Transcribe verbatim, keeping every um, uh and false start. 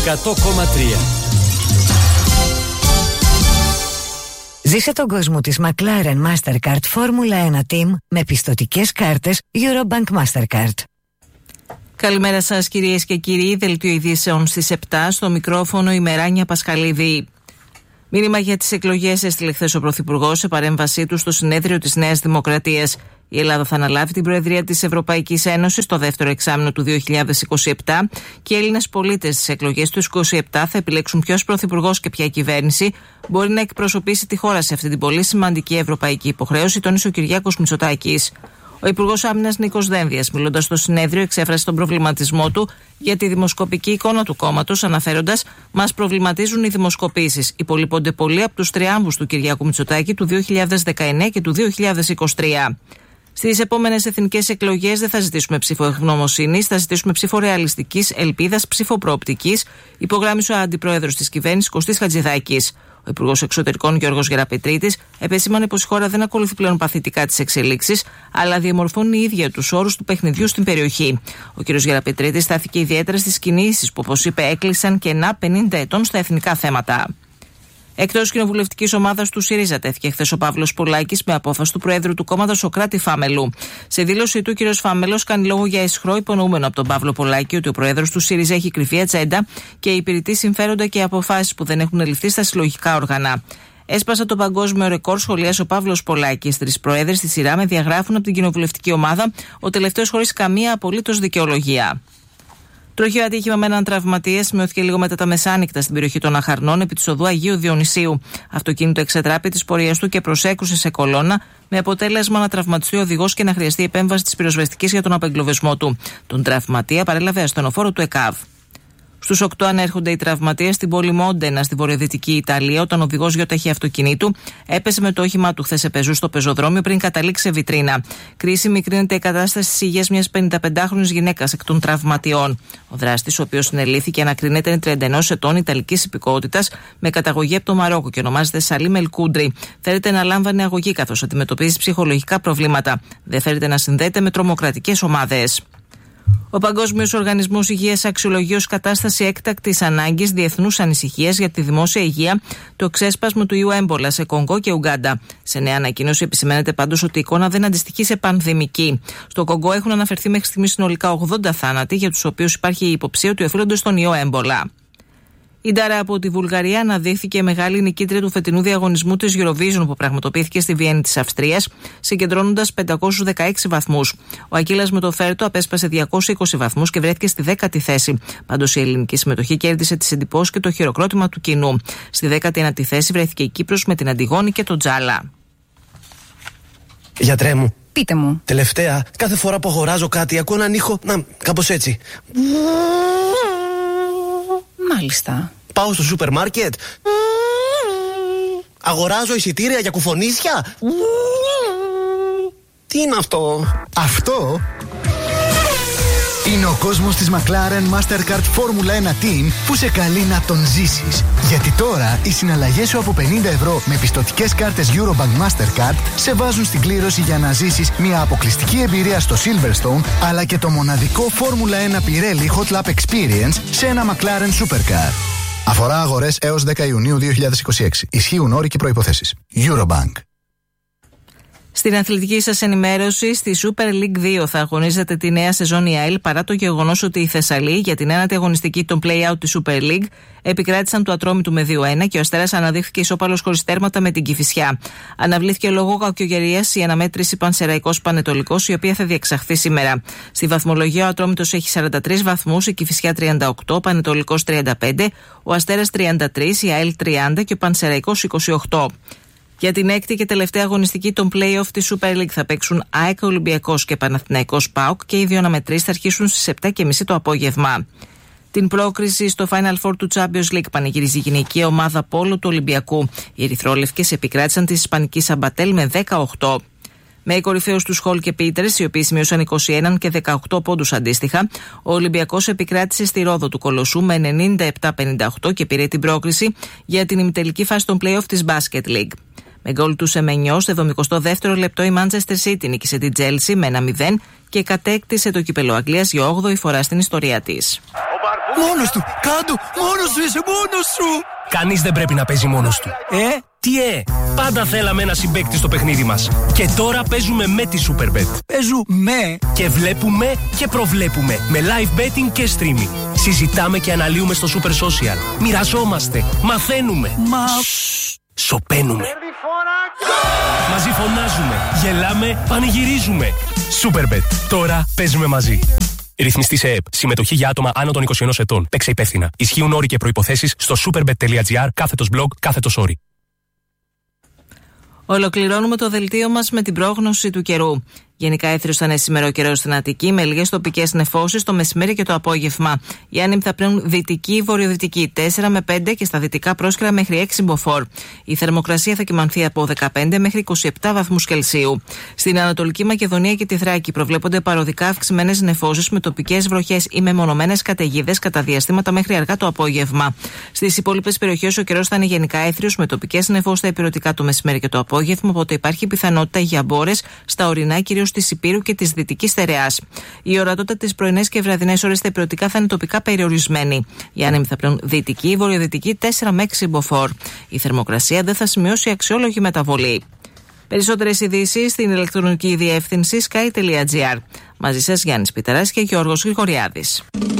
εκατό κόμμα τρία. Ζήσε τον κόσμο της McLaren Mastercard Formula ένα Team με πιστωτικές κάρτες Eurobank Mastercard. Καλημέρα σας κυρίες και κύριοι, δελτίο ειδήσεων στις επτά, στο μικρόφωνο η Μεράνια Πασχαλίδη. Μήνυμα για τις εκλογές έστειλε χθες ο Πρωθυπουργός σε παρέμβασή του στο συνέδριο της Νέας Δημοκρατίας. Η Ελλάδα θα αναλάβει την Προεδρία της Ευρωπαϊκής Ένωσης το δεύτερο εξάμηνο του δύο χιλιάδες είκοσι επτά και οι Έλληνες πολίτες στις εκλογές του είκοσι επτά θα επιλέξουν ποιος πρωθυπουργός και ποια κυβέρνηση μπορεί να εκπροσωπήσει τη χώρα σε αυτή την πολύ σημαντική ευρωπαϊκή υποχρέωση, τόνισε ο Κυριάκος Μητσοτάκης. Ο Υπουργός Άμυνας Νίκος Δένδιας, μιλώντας στο συνέδριο, εξέφρασε τον προβληματισμό του για τη δημοσκοπική εικόνα του κόμματος, αναφέροντας: «Μας προβληματίζουν οι δημοσκοπήσεις. Υπολείπονται πολλοί από τους τριάμβους του Κυριάκου Μητσοτάκη του δύο χιλιάδες δεκαεννέα και του δύο χιλιάδες είκοσι τρία. Στις επόμενες εθνικές εκλογές δεν θα ζητήσουμε ψήφο ευγνωμοσύνης, θα ζητήσουμε ψήφο ρεαλιστικής ελπίδας, ψήφο προοπτικής», υπογράμμισε ο αντιπρόεδρος της κυβέρνησης Κωστής Χατζηδάκης. Ο Υπουργός Εξωτερικών Γιώργος Γεραπετρίτης επεσήμανε πως η χώρα δεν ακολουθεί πλέον παθητικά τις εξελίξεις, αλλά διαμορφώνει η ίδια τους όρους του παιχνιδιού στην περιοχή. Ο κ. Γεραπετρίτης στάθηκε ιδιαίτερα στις κινήσεις που, όπως είπε, έκλεισαν κενά πενήντα ετών στα εθνικά θέματα. Εκτός κοινοβουλευτικής ομάδας του ΣΥΡΙΖΑ τέθηκε χθες ο Παύλος Πολάκης με απόφαση του Προέδρου του κόμματος Σωκράτη Φάμελου. Σε δήλωσή του, ο κ. Φάμελος κάνει λόγο για αισχρό, υπονοούμενο από τον Παύλο Πολάκη ότι ο Πρόεδρος του ΣΥΡΙΖΑ έχει κρυφή ατζέντα και υπηρετεί συμφέροντα και αποφάσεις που δεν έχουν ληφθεί στα συλλογικά όργανα. Έσπασα το παγκόσμιο ρεκόρ, σχολίασε ο Παύλος Πολάκης. Τρεις προέδρες στη σειρά με διαγράφουν από την κοινοβουλευτική ομάδα, ο τελευταίος χωρίς καμία απολύτως δικαιολογία. Τροχαίο ατύχημα με έναν τραυματία σημειώθηκε λίγο μετά τα μεσάνυχτα στην περιοχή των Αχαρνών επί της οδού Αγίου Διονυσίου. Αυτοκίνητο εξετράπη της πορείας του και προσέκρουσε σε κολόνα, με αποτέλεσμα να τραυματιστεί ο οδηγός και να χρειαστεί επέμβαση της πυροσβεστικής για τον απεγκλωβισμό του. Τον τραυματία παρέλαβε ασθενοφόρο του ΕΚΑΒ. Στους οκτώ ανέρχονται οι τραυματίες στην πόλη Μόντενα, στη βορειοδυτική Ιταλία, όταν ο οδηγός γιοταχή αυτοκινήτου έπεσε με το όχημά του χθες σε πεζού στο πεζοδρόμιο πριν καταλήξει σε βιτρίνα. Κρίσιμη κρίνεται η κατάσταση της υγείας μιας πενηνταπεντάχρονης γυναίκας εκ των τραυματιών. Ο δράστης, ο οποίος συνελήφθη, ανακρίνεται, είναι τριάντα ένα ετών, Ιταλικής υπηκότητας, με καταγωγή από το Μαρόκο και ονομάζεται Σαλίμ Ελ Κούντρι. Φέρεται να λάμβανε αγωγή καθώς αντιμετωπίζει ψυχολογικά προβλήματα. Δεν φέρεται να συνδέεται με τρομοκρατικές ομάδες. Ο Παγκόσμιος Οργανισμός Υγείας αξιολογεί ως κατάσταση έκτακτης ανάγκης διεθνούς ανησυχίας για τη δημόσια υγεία το ξέσπασμα του ιού έμπολα σε Κονγκό και Ουγκάντα. Σε νέα ανακοίνωση επισημαίνεται πάντως ότι η εικόνα δεν αντιστοιχεί σε πανδημική. Στο Κονγκό έχουν αναφερθεί μέχρι στιγμής συνολικά ογδόντα θάνατοι, για τους οποίους υπάρχει η υποψία ότι οφείλονται στον ιό έμπολα. Η Ντάρα από τη Βουλγαρία αναδείχθηκε μεγάλη νικήτρια του φετινού διαγωνισμού της Eurovision που πραγματοποιήθηκε στη Βιέννη της Αυστρίας, συγκεντρώνοντας πεντακόσιους δεκαέξι βαθμούς. Ο Ακύλας με το Φέρτο απέσπασε διακόσιους είκοσι βαθμούς και βρέθηκε στη δέκατη θέση. Πάντως η ελληνική συμμετοχή κέρδισε τις εντυπώσεις και το χειροκρότημα του κοινού. Στη δέκατη ένατη θέση βρέθηκε η Κύπρος με την Αντιγόνη και τον Τζάλα. Γιατρέ μου. Πείτε μου. Τελευταία, κάθε φορά που αγοράζω κάτι ακούω έναν ήχο, να, κάπως έτσι. Μάλιστα. Πάω στο σούπερ μάρκετ. Αγοράζω εισιτήρια για κουφονίσια. Τι είναι αυτό? Αυτό είναι ο κόσμος της McLaren Mastercard Formula ένα Team που σε καλεί να τον ζήσεις. Γιατί τώρα οι συναλλαγές σου από πενήντα ευρώ με πιστωτικές κάρτες Eurobank Mastercard σε βάζουν στην κλήρωση για να ζήσεις μια αποκλειστική εμπειρία στο Silverstone, αλλά και το μοναδικό Formula ένα Pirelli Hot Lap Experience σε ένα McLaren Supercar. Αφορά αγορές έως δέκα Ιουνίου δύο χιλιάδες είκοσι έξι. Ισχύουν όροι και προϋποθέσεις. Eurobank. Στην αθλητική σας ενημέρωση, στη Super League δύο θα αγωνίζεται τη νέα σεζόν η ΑΕΛ, παρά το γεγονός ότι οι Θεσσαλοί για την ένατη αγωνιστική των play-out της Super League επικράτησαν του Ατρόμητου με δύο ένα και ο Αστέρας αναδείχθηκε ισόπαλος χωρίς τέρματα με την Κηφισιά. Αναβλήθηκε λόγω κακοκαιρίας η αναμέτρηση Πανσεραϊκός Πανετολικός, η οποία θα διεξαχθεί σήμερα. Στη βαθμολογία ο Ατρόμητος έχει σαράντα τρεις βαθμούς, η Κηφισιά τριάντα οκτώ, ο Πανετολικός τριάντα πέντε, ο Αστέρας τριάντα τρία, η ΑΕΛ τριάντα και ο Πανσεραϊκός είκοσι οκτώ. Για την έκτη και τελευταία αγωνιστική των play-off της Super League θα παίξουν ΑΕΚ, Ολυμπιακός και Παναθηναϊκός ΠΑΟΚ και οι δύο αναμετρήσεις θα αρχίσουν στις επτά και μισή το απόγευμα. Την πρόκριση στο Final Four του Champions League πανηγυρίζει η γυναικεία ομάδα πόλο του Ολυμπιακού. Οι ερυθρόλευκες επικράτησαν της ισπανικής Αμπατέλ με δεκαοκτώ. Με κορυφαίους τους Χολ και Πίτερς, οι οποίοι σημείωσαν είκοσι ένα και δεκαοκτώ πόντους αντίστοιχα, ο Ολυμπιακός επικράτησε στη Ρόδο του Κολοσσού με ενενήντα επτά πενήντα οκτώ και πήρε την πρόκριση για την ημιτελική φάση των play-off της Basket League. Με γκολ του Σεμενιό, στο εβδομηκοστό δεύτερο λεπτό η Manchester City νίκησε την Chelsea με ένα μηδέν και κατέκτησε το κύπελλο Αγγλίας για όγδοη φορά στην ιστορία της. Μόνος του, κάτω, μόνος σου είσαι, μόνος σου. Κανείς δεν πρέπει να παίζει μόνος του. Ε? Τι ε, πάντα θέλαμε ένα συμπαίκτη στο παιχνίδι μας. Και τώρα παίζουμε με τη Superbet. Παίζουμε και βλέπουμε και προβλέπουμε με live betting και streaming. Συζητάμε και αναλύουμε στο Super Social. Μοιραζόμαστε, μαθαίνουμε. Μα... Σοπαίνουμε. Μαζί φωνάζουμε, γελάμε, πανηγυρίζουμε. Superbet. Τώρα παίζουμε μαζί. Ρυθμιστή σε ΕΕΠ. Συμμετοχή για άτομα άνω των είκοσι ενός ετών. Παίξε υπεύθυνα. Ισχύουν όροι και προϋποθέσεις στο superbet.gr κάθετος blog κάθετος όροι. Ολοκληρώνουμε το δελτίο μας με την πρόγνωση του καιρού. Γενικά έθριος θα είναι σήμερα ο καιρός στην Αττική, με λίγες τοπικές νεφώσεις το μεσημέρι και το απόγευμα. Οι άνεμοι θα πλέουν δυτική βορειοδυτική, τέσσερα με πέντε και στα δυτικά πρόσκαιρα μέχρι έξι μποφόρ. Η θερμοκρασία θα κυμανθεί από δεκαπέντε μέχρι είκοσι επτά βαθμούς Κελσίου. Στην Ανατολική Μακεδονία και τη Θράκη προβλέπονται παροδικά αυξημένες νεφώσεις με τοπικές βροχές ή μεμονωμένες καταιγίδες κατά διαστήματα μέχρι αργά το απόγευμα. Στις υπόλοιπες περιοχές ο καιρός θα είναι γενικά έθριος με τοπικές νεφώσεις στα ηπειρωτικά το μεσημέρι και το απόγευμα, οπότε υπάρχει πιθανότητα για μπόρες στα ορεινά, κυρίως της Υπήρου και της Δυτικής Στερεάς. Η ορατότητα τις πρωινές και βραδινές ώρες στα ηπειρωτικά θα είναι τοπικά περιορισμένη. Οι άνεμοι θα πλέουν δυτική, βορειοδυτική τέσσερα με έξι μποφόρ. Η θερμοκρασία δεν θα σημειώσει αξιόλογη μεταβολή. Περισσότερες ειδήσεις στην ηλεκτρονική διεύθυνση sky τελεία gr. Μαζί σας Γιάννης Πιταράς και Γιώργος Γρηγοριάδης.